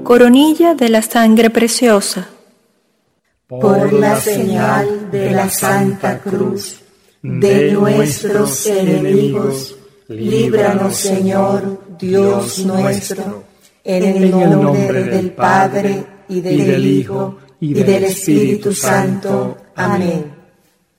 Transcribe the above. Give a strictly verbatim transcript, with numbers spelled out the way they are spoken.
coronilla de la sangre preciosa. Por la señal de la Santa Cruz de nuestros enemigos, líbranos, Señor, Dios nuestro, en el nombre del Padre, y del Hijo, y del Espíritu Santo. Amén.